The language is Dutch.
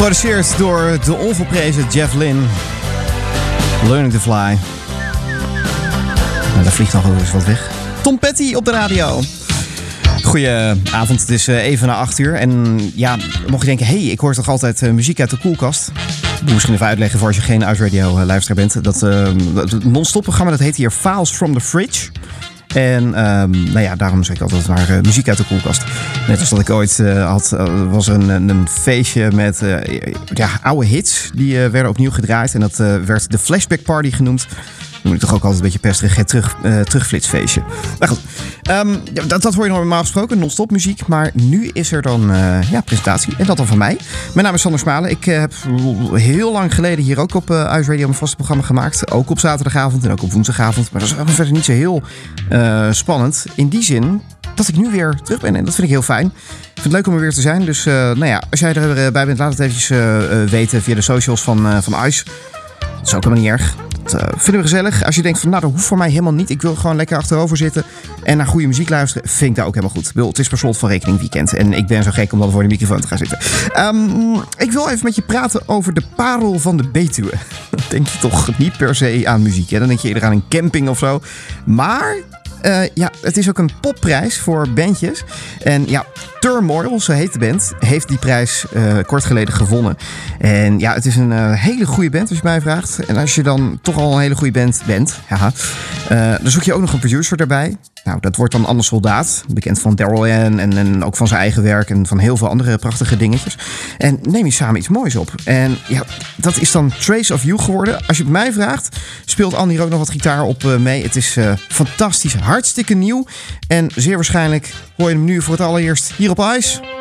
Geproduceerd door de onvolprezen Jeff Lynne. Learning to Fly. Nou, daar vliegt nog eens wat weg. Tom Petty op de radio. Goedenavond, het is even na 8 uur. En ja, mocht je denken, hey, ik hoor toch altijd muziek uit de koelkast? Ik moet misschien even uitleggen voor als je geen Ice Radio luisteraar bent. Dat non-stop programma, dat heet hier Files from the Fridge. En nou ja, daarom zeg ik altijd maar muziek uit de koelkast. Net als dat ik ooit was er een feestje met oude hits. Die werden opnieuw gedraaid. En dat werd de Flashback Party genoemd. Dan moet ik toch ook altijd een beetje pesterig, het terugflitsfeestje. Maar goed, dat hoor je normaal gesproken, non-stop muziek. Maar nu is er dan presentatie. En dat dan van mij. Mijn naam is Sander Smalen. Ik heb heel lang geleden hier ook op Ice Radio een vaste programma gemaakt. Ook op zaterdagavond en ook op woensdagavond. Maar dat is ook verder niet zo heel spannend. In die zin dat ik nu weer terug ben. En dat vind ik heel fijn. Ik vind het leuk om er weer te zijn. Dus als jij erbij bent, laat het eventjes weten via de socials van Ice. Dat is ook helemaal niet erg. Dat vinden we gezellig. Als je denkt van, nou, dat hoeft voor mij helemaal niet. Ik wil gewoon lekker achterover zitten en naar goede muziek luisteren. Vind ik dat ook helemaal goed. Het is per slot van rekening weekend. En ik ben zo gek om dan voor de microfoon te gaan zitten. Ik wil even met je praten over de parel van de Betuwe. Dan denk je toch niet per se aan muziek. Hè? Dan denk je eerder aan een camping of zo. Maar het is ook een popprijs voor bandjes. En ja, Turmoil, zo heet de band, heeft die prijs kort geleden gewonnen. En ja, het is een hele goede band als je mij vraagt. En als je dan toch al een hele goede band bent, dan zoek je ook nog een producer daarbij. Nou, dat wordt dan Anne Soldaat, bekend van Daryl Ann en ook van zijn eigen werk en van heel veel andere prachtige dingetjes. En neem je samen iets moois op. En ja, dat is dan Trace of You geworden. Als je het mij vraagt, speelt Anne hier ook nog wat gitaar op mee. Het is fantastisch, hartstikke nieuw. En zeer waarschijnlijk hoor je hem nu voor het allereerst hier op Ice.